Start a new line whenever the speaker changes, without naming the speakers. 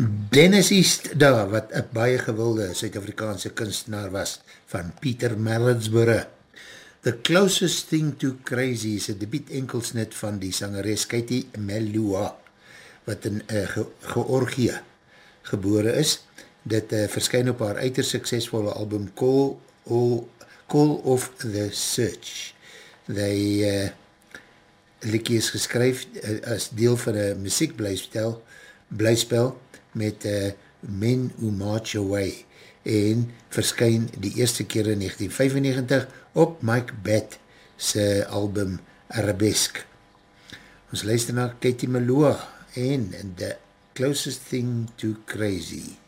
Dennis East daar, wat een baie gewilde Suid-Afrikaanse kunstenaar was, van Peter Maritzburg. The Closest Thing to Crazy is een debuut enkelsnit van die sangeres Katie Melua, wat in Georgië gebore is. Dit verskyn op haar uiters suksesvolle album Call of the Search. Die liedjie is geskryf as deel van een muziekblyspel met Men Who March Away en verskyn die eerste keer in 1995 op Mike Batt sy album Arabesque. Ons luister na Katie Melua en The Closest Thing to Crazy.